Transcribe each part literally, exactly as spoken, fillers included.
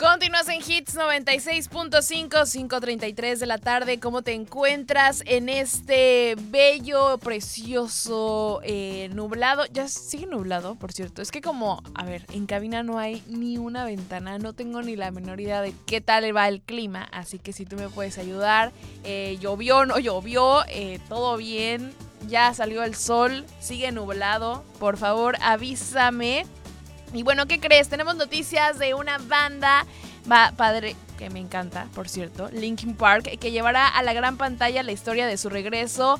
Continúas en Hits noventa y seis punto cinco, cinco treinta y tres de la tarde. ¿Cómo te encuentras en este bello, precioso, eh, nublado? Ya sigue nublado, por cierto. Es que como, a ver, en cabina no hay ni una ventana. No tengo ni la menor idea de qué tal va el clima. Así que si tú me puedes ayudar. Eh, llovió, no llovió, eh, todo bien. Ya salió el sol, sigue nublado. Por favor, avísame. Y bueno, ¿qué crees? Tenemos noticias de una banda va, padre, que me encanta, por cierto, Linkin Park, que llevará a la gran pantalla la historia de su regreso.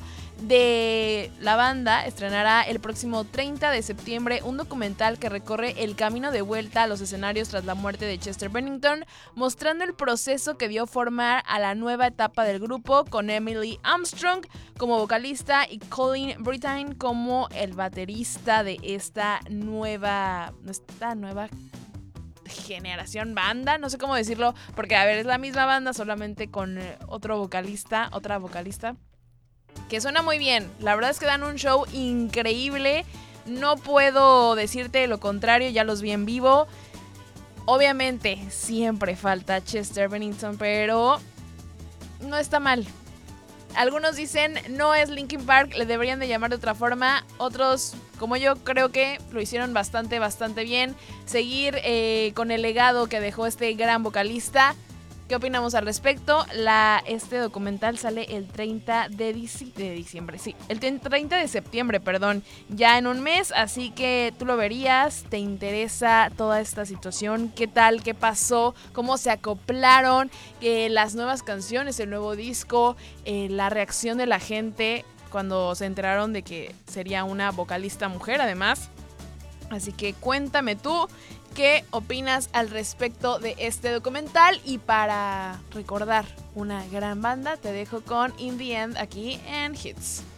De la banda estrenará el próximo treinta de septiembre un documental que recorre el camino de vuelta a los escenarios tras la muerte de Chester Bennington, mostrando el proceso que dio formar a la nueva etapa del grupo, con Emily Armstrong como vocalista y Colin Brittain como el baterista de esta nueva, esta nueva generación banda, no sé cómo decirlo, porque a ver, es la misma banda solamente con otro vocalista, otra vocalista. Que suena muy bien, la verdad es que dan un show increíble, no puedo decirte lo contrario, ya los vi en vivo. Obviamente siempre falta Chester Bennington, pero no está mal. Algunos dicen no es Linkin Park, le deberían de llamar de otra forma. Otros, como yo, creo que lo hicieron bastante, bastante bien. Seguir eh, con el legado que dejó este gran vocalista. ¿Qué opinamos al respecto? La, este documental sale el treinta de, dici- de diciembre, sí, el treinta de septiembre, perdón, ya en un mes, así que tú lo verías, te interesa toda esta situación, qué tal, qué pasó, cómo se acoplaron, eh, las nuevas canciones, el nuevo disco, eh, la reacción de la gente cuando se enteraron de que sería una vocalista mujer además. Así que cuéntame tú qué opinas al respecto de este documental. Y para recordar una gran banda, te dejo con In The End aquí en Hits.